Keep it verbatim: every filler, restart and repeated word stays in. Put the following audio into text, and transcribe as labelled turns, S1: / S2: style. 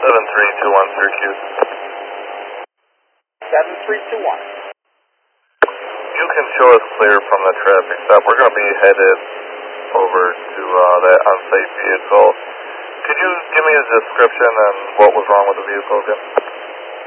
S1: seven three two one Syracuse.
S2: seven three two one.
S1: You can show us clear from the traffic stop. We're going to be headed over to uh, that unsafe vehicle. Could you give me a description and what was wrong with the vehicle again?